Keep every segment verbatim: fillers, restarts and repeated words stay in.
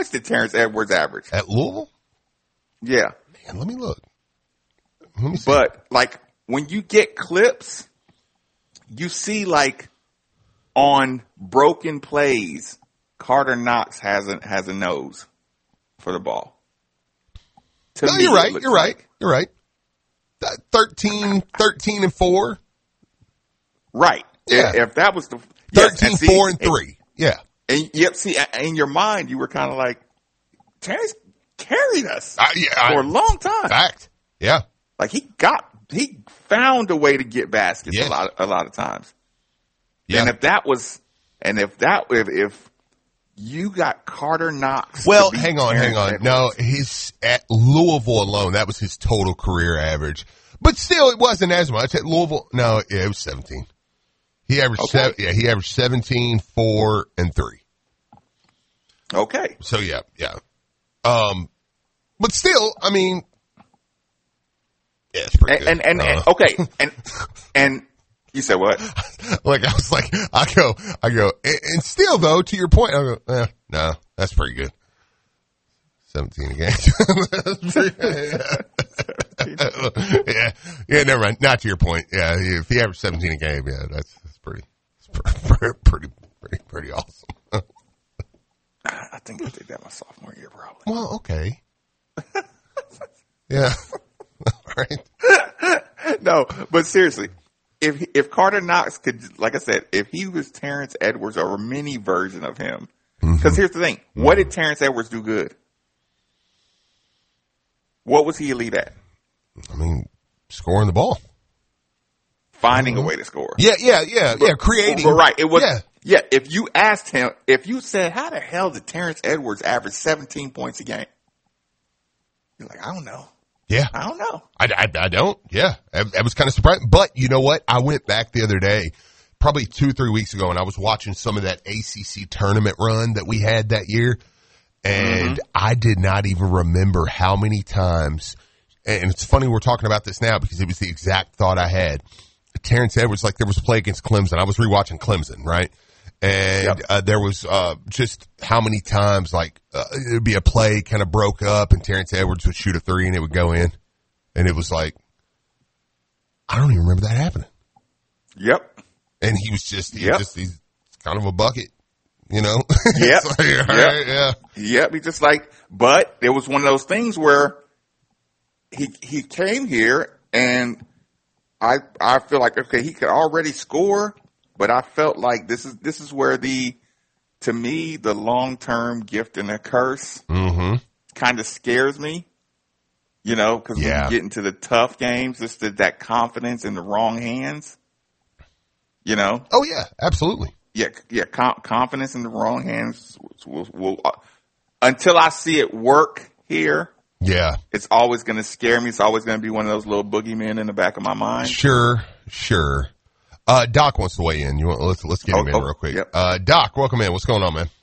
much did Terrence Edwards average? At Louisville? Yeah. Man, let me look. Let me see. But, like, when you get clips, you see, like, on broken plays, Carter Knox has a, has a nose for the ball. To no, me, you're right. You're like. right. You're right. thirteen, thirteen and four. Right. Yeah. If, if that was the thirteen, yes, see, four and three. And, yeah. And yep. See, in your mind, you were kind of like, Terrence carried us uh, yeah, for I, a long time. Fact. Yeah. Like he got, he found a way to get baskets yes. a lot, a lot of times. Yeah. And if that was, and if that, if, if you got Carter Knox. Well, hang on, Terrence hang on. Edwards. No, his at Louisville alone, that was his total career average. But still, it wasn't as much at Louisville. No, yeah, it was seventeen. He averaged Okay. seven, yeah, he averaged seventeen, four, and three. Okay. So yeah, yeah. Um, but still, I mean, yeah, it's pretty And good. and, and, uh, and okay, and and you said what? like I was like, I go, I go, and, and still though, to your point, I go, eh, no, that's pretty good. Seventeen a game. yeah, yeah, never mind. Not to your point. Yeah, if he averaged seventeen a game, yeah, that's that's pretty, that's pretty, pretty, pretty, pretty awesome. I think I did that my sophomore year, probably. Well, okay. yeah. All right. No, but seriously, if if Carter Knox could, like I said, if he was Terrence Edwards or a mini version of him, because Mm-hmm. here's the thing: what did Terrence Edwards do good? What was he elite at? I mean, scoring the ball. Finding mm-hmm. a way to score. Yeah, yeah, yeah, but, yeah. Creating. But right. It was. Yeah. Yeah. If you asked him, if you said, "How the hell did Terrence Edwards average seventeen points a game?" You're like, "I don't know." Yeah. I don't know. I, I, I don't. Yeah. I, I was kind of surprised. But you know what? I went back the other day, probably two or three weeks ago, and I was watching some of that A C C tournament run that we had that year. And mm-hmm. I did not even remember how many times, and it's funny we're talking about this now because it was the exact thought I had. Terrence Edwards, like there was a play against Clemson. I was rewatching Clemson, right? And yep. uh, there was uh, just how many times, like, uh, it would be a play kind of broke up and Terrence Edwards would shoot a three and it would go in. And it was like, I don't even remember that happening. Yep. And he was just, he yep. just he's kind of a bucket. You know? Yep. like, yep. Right, yeah. Yep. He just like, but it was one of those things where he, he came here and I, I feel like, okay, he could already score, but I felt like this is, this is where the, to me, the long-term gift and a curse mm-hmm. kind of scares me, you know, cause yeah. when you get into the tough games, just that, that confidence in the wrong hands, you know? Oh yeah, absolutely. Yeah, yeah. Com- confidence in the wrong hands will, will uh, until I see it work here. Yeah, it's always going to scare me. It's always going to be one of those little boogeymen in the back of my mind. Sure, sure. Uh, Doc wants to weigh in. You want? Let's let's get him oh, in oh, real quick. Yep. Uh, Doc, welcome in. What's going on, man?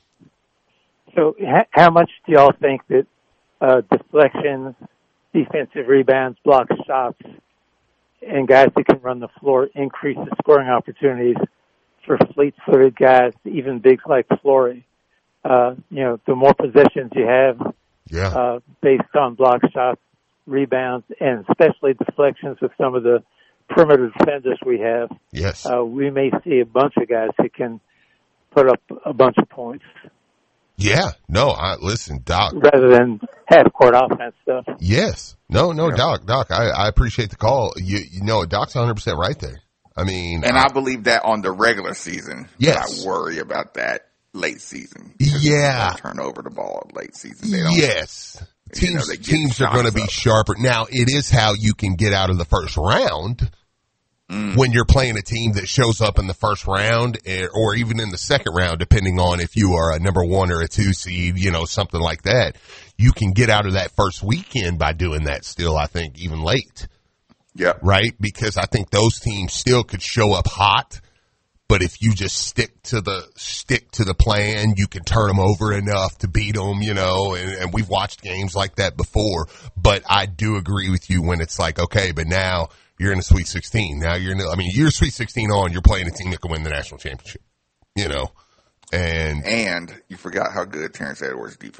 So, ha- how much do y'all think that uh, deflections, defensive rebounds, block shots, and guys that can run the floor increase the scoring opportunities for fleet-footed guys, even bigs like Flory? Uh, you know, the more possessions you have, yeah. uh, based on block shots, rebounds, and especially deflections with some of the perimeter defenders we have, yes, uh, we may see a bunch of guys who can put up a bunch of points. Yeah, no, I listen, Doc. Rather than half-court offense stuff. Yes, no, no, yeah. Doc, Doc, I, I appreciate the call. You, you know, Doc's one hundred percent right there. I mean, and I, I believe that on the regular season. Yes, I worry about that late season. Yeah, they turn over the ball late season. They don't, yes, teams you know, teams are going to be sharper. Now, it is how you can get out of the first round. Mm. When you're playing a team that shows up in the first round or even in the second round, depending on if you are a number one or a two seed, you know, something like that, you can get out of that first weekend by doing that still, I think, even late. Yeah. Right? Because I think those teams still could show up hot, but if you just stick to the, stick to the plan, you can turn them over enough to beat them, you know, and, and we've watched games like that before, but I do agree with you when it's like, okay, but now you're in the Sweet sixteen. Now you're in the, I mean, you're Sweet sixteen on, you're playing a team that can win the national championship, you know, and. And you forgot how good Terrence Edwards' defense